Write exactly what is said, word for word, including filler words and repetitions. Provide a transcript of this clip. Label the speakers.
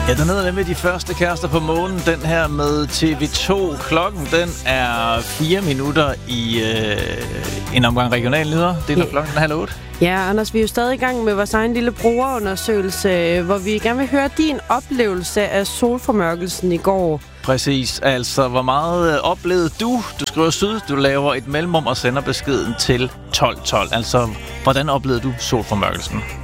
Speaker 1: Ja, den hedder nemlig De Første Kærester på Månen, den her med T V to. Klokken, den er fire minutter i øh, en omgang regional nyheder. Det er når ja. klokken er halv otte.
Speaker 2: Ja, Anders, vi er jo stadig i gang med vores egen lille brugerundersøgelse, hvor vi gerne vil høre din oplevelse af solformørkelsen i går.
Speaker 1: Præcis. Altså, hvor meget oplevede du? Du skriver syd, du laver et mellemrum og sender beskeden til tolv tolv. Altså, hvordan oplevede du solformørkelsen?